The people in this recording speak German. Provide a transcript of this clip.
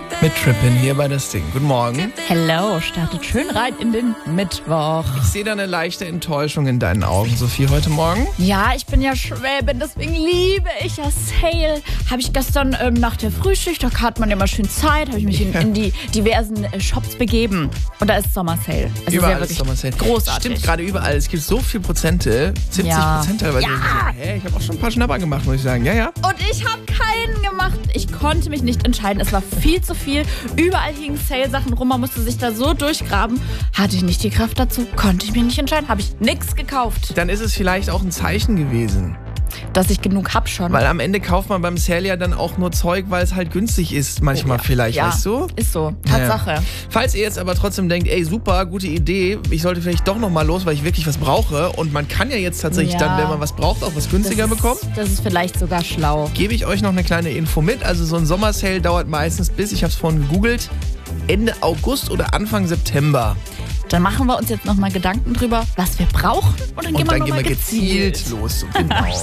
Mit Trippin hier bei das Ding. Guten Morgen. Hello, startet schön rein in den Mittwoch. Ich sehe da eine leichte Enttäuschung in deinen Augen, Sophie, heute Morgen. Ja, ich bin ja Schwäbin, deswegen liebe ich ja Sale. Habe ich gestern nach der Frühschicht, da hat man ja mal schön Zeit, habe ich mich in die diversen Shops begeben. Und da ist Sommersale. Es Überall ist ist ja Sommersale. großartig. Stimmt, gerade überall. Es gibt so viel Prozente, 70% teilweise. Ja. Ich habe auch schon ein paar Schnapper gemacht, muss ich sagen. Ja. Und ich habe keinen gemacht. Ich konnte mich nicht entscheiden. Es war viel zu viel. Überall hingen Sale-Sachen rum. Man musste sich da so durchgraben. Hatte ich nicht die Kraft dazu. Konnte ich mich nicht entscheiden. Habe ich nichts gekauft. Dann ist es vielleicht auch ein Zeichen gewesen. Dass ich genug hab schon. Weil am Ende kauft man beim Sale ja dann auch nur Zeug, weil es halt günstig ist. Manchmal vielleicht, ja, weißt du? Ist so. Tatsache. Ja. Falls ihr jetzt aber trotzdem denkt, ey, super, gute Idee, ich sollte vielleicht doch nochmal los, weil ich wirklich was brauche. Und man kann ja jetzt tatsächlich dann, wenn man was braucht, auch was günstiger bekommen. Das ist vielleicht sogar schlau. Gebe ich euch noch eine kleine Info mit. Also so ein Sommersale dauert meistens bis, ich habe es vorhin gegoogelt, Ende August oder Anfang September. Dann machen wir uns jetzt nochmal Gedanken drüber, was wir brauchen. Und dann gehen wir gezielt los. So genau.